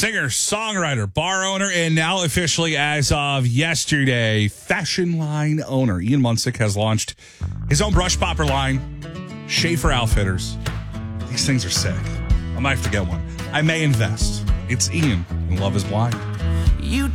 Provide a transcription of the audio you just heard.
Singer, songwriter, bar owner, and now officially, as of yesterday, fashion line owner. Ian Munsick has launched his own brush popper line, Schaefer Outfitters. These things are sick. I might have to get one. I may invest. It's Ian, and Love is Blind. You